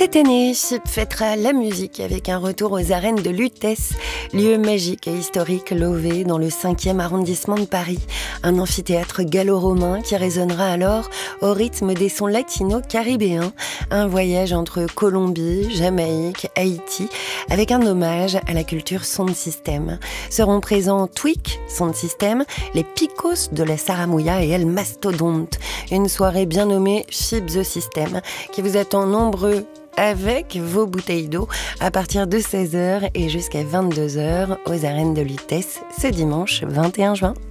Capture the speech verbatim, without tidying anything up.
Cette année, Chypre fêtera la musique avec un retour aux arènes de Lutèce, lieu magique et historique lové dans le cinquième arrondissement de Paris. Un amphithéâtre gallo-romain qui résonnera alors au rythme des sons latino-caribéens. Un voyage entre Colombie, Jamaïque, Haïti, avec un hommage à la culture sound system. Seront présents Tweak, sound system, les Picos de la Saramouya et El Mastodonte. Une soirée bien nommée Chypre the System qui vous attend nombreux avec vos bouteilles d'eau à partir de seize heures et jusqu'à vingt-deux heures aux arènes de Lutèce ce dimanche vingt et un juin.